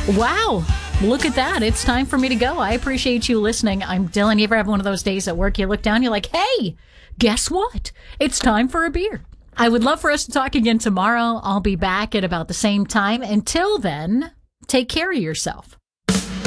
Wow. Look at that. It's time for me to go. I appreciate you listening. I'm Dylan. You ever have one of those days at work, you look down, you're like, hey, guess what? It's time for a beer. I would love for us to talk again tomorrow. I'll be back at about the same time. Until then, take care of yourself.